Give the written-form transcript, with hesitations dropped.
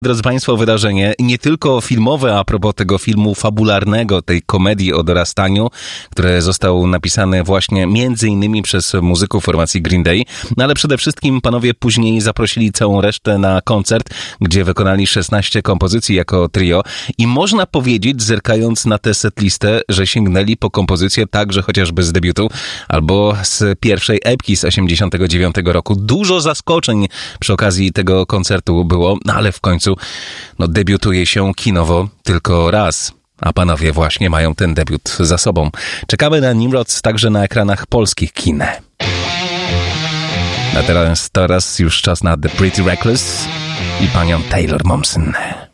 Drodzy Państwo, wydarzenie nie tylko filmowe a propos tego filmu fabularnego, tej komedii o dorastaniu, który został napisany właśnie między innymi przez muzyków formacji Green Day, no ale przede wszystkim panowie później zaprosili całą resztę na koncert, gdzie wykonali 16 kompozycji jako trio i można powiedzieć, zerkając na tę setlistę, że sięgnęli po kompozycję także chociażby z debiutu albo z pierwszej epki z 89 roku. Dużo zaskoczeń przy okazji tego koncertu było, no ale w końcu debiutuje się kinowo tylko raz, a panowie właśnie mają ten debiut za sobą. Czekamy na Nimrods także na ekranach polskich kin. A teraz już czas na The Pretty Reckless i panią Taylor Momsen.